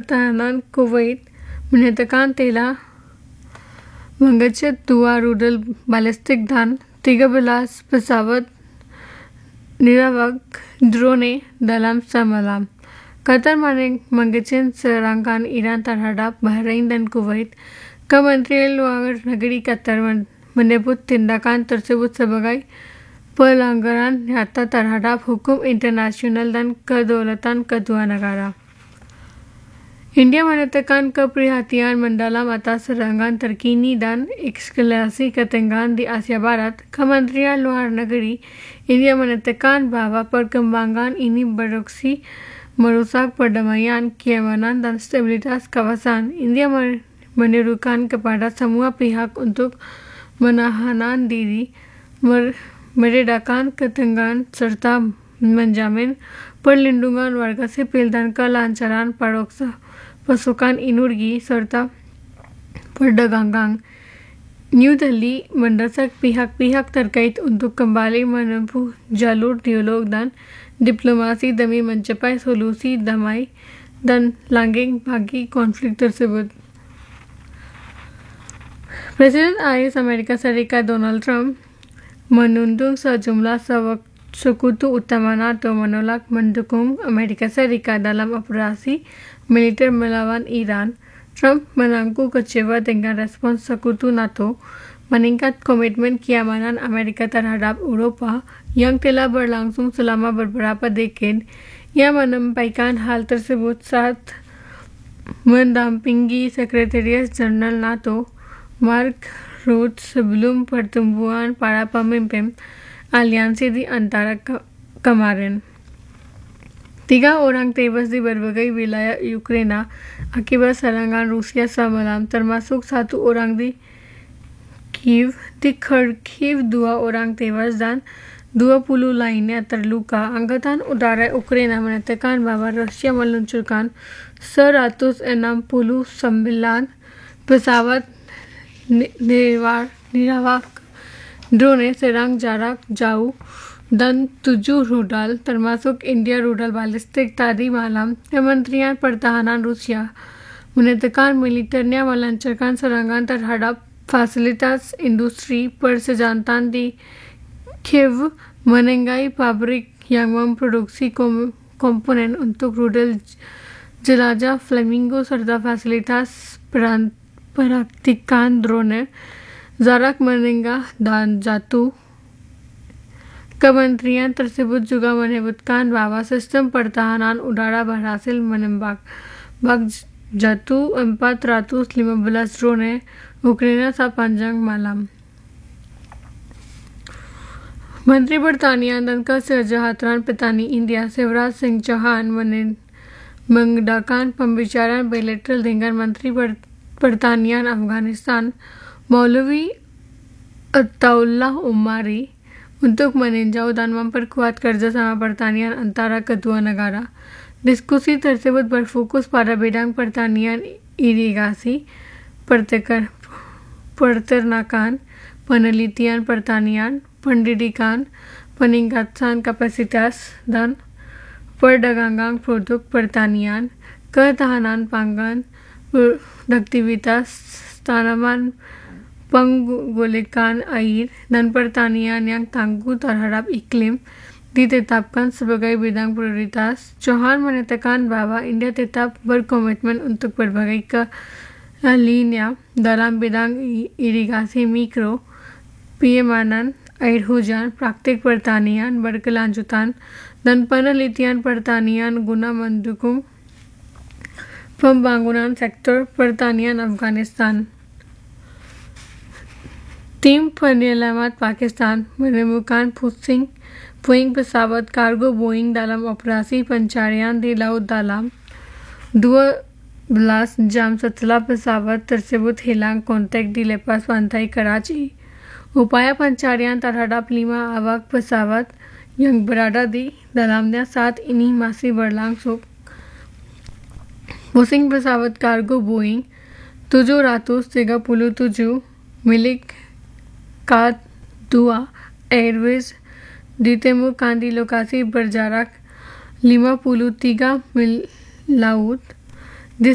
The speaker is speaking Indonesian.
pertahanan Kuwait menyatakan telah mengecek 2 rudal balistik dan 13 pesawat nirawak drone dalam semalam. Qatar mengecek serangan Iran terhadap Bahrain dan Kuwait. Kementerian Luar Negeri Qatar menyebut tindakan tersebut sebagai pelanggaran nyata terhadap hukum internasional dan kedaulatan kedua negara. India menyatakan keprihatinan mendalam atas serangan terkini dan eskalasi ketegangan di Asia Barat. Kementerian Luar Negeri India menyatakan bahwa perkembangan ini bereaksi merusak perdamaian, keamanan, dan stabilitas kawasan. India menyerukan kepada semua pihak untuk menahan diri, meredakan ketegangan, serta menjamin perlindungan warga sipil dan kelancaran pasukan energi serta perdagangan. New Delhi mendesak pihak-pihak terkait untuk kembali menempuh jalur dialog dan diplomasi demi mencapai solusi damai dan langgeng bagi konflik tersebut. Presiden AS Amerika Serikat Donald Trump menuding sejumlah sekutu utama NATO menolak mendukung Amerika Serikat dalam operasi militer melawan Iran. Trump mengaku kecewa dengan respons sekutu NATO meningkat komitmen keamanan Amerika terhadap Eropa yang telah berlangsung selama beberapa dekade. Ia menyampaikan hal tersebut saat mendampingi Sekretaris Jenderal NATO Mark Rutte sebelum pertemuan para pemimpin aliansi di antara kemarin. 3 orang tewas di berbagai wilayah Ukraina akibat serangan Rusia semalam, termasuk 1 orang di Kiev. Di Kharkiv 2 orang tewas dan 20 lainnya terluka. Angkatan Udara Ukraina menyatakan bahwa Rusia meluncurkan 169 pesawat nirawak drone serang jarak jauh dan 7 rudal termasuk India rudal balistik tadi malam. Kementerian Pertahanan Rusia menyatakan militernya melancarkan serangan terhadap fasilitas industri persenjataan di Kiev, menengai pabrik yang memproduksi komponen untuk rudal jelajah Flamingo serta fasilitas praktikan drone jarak menengah dan jatuh. Kementerian tersebut juga menyebutkan bahwa sistem pertahanan udara berhasil menembak jatuh 415 drone Ukraina sepanjang malam. Menteri Pertanian dan Kesejahteraan Petani India Shivraj Singh Chauhan mengadakan pembicaraan bilateral dengan Menteri Pertanian Afghanistan Maulvi Ataullah Umari untuk meninjau dan memperkuat kerjasama pertanian antara kedua negara. Diskusi tersebut berfokus pada bidang pertanian, irigasi, peternakan, penelitian pertanian, pendidikan, peningkatan kapasitas, dan perdagangan produk pertanian, ketahanan pangan, produktivitas tanaman, penggolikan air, dan pertanian yang tangguh terhadap iklim ditetapkan sebagai bidang prioritas. Chauhan menyatakan bahwa India tetap berkomitmen untuk berbagai keahliannya dalam bidang irigasi mikro, penyemanan air hujan, praktik pertanian berkelanjutan, dan penelitian pertanian guna mendukung pembangunan sektor pertanian Afghanistan. Tim penyelamat Pakistan menemukan puing pesawat kargo Boeing dalam operasi pencarian di Laut Dalam 12 jam setelah pesawat tersebut hilang kontak di lepas pantai Karachi. Upaya pencarian terhadap 5 awak pesawat yang berada di dalamnya saat ini masih berlangsung. Puing pesawat kargo Boeing 737 milik K2 Airways ditemukan di lokasi berjarak 53 mil laut